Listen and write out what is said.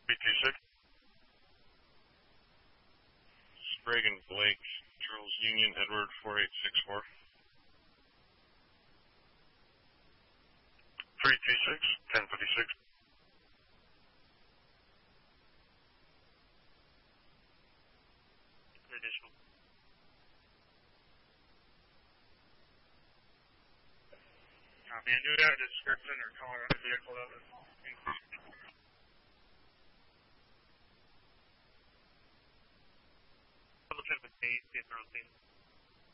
326. Sprague Blake, Charles Union, Edward 4864. 326, 1056. Additional. Copy. And do we have a description or color on the vehicle that was included? Look at the date, the thing.